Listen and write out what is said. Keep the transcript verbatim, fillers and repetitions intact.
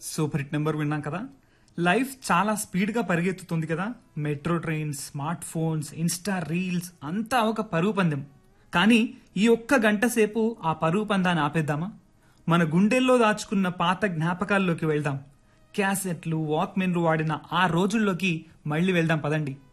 Super hit number విన్నాం కదా. Life చాలా స్పీడ్ గా పరిగెత్తుతుంది కదా. Metro trains, smart phones, Insta reels అంతా ఒక పరుగు పందెం. కానీ ఈ ఒక్క గంట సేపు ఆ పరుగు పందాన్ని ఆపేద్దామా? మన గుండెల్లో దాచుకున్న పాత జ్ఞాపకాల్లోకి వెళ్దాం. క్యాసెట్లు, వాక్మెన్లు వాడిన ఆ రోజుల్లోకి మళ్ళీ వెళ్దాం పదండి.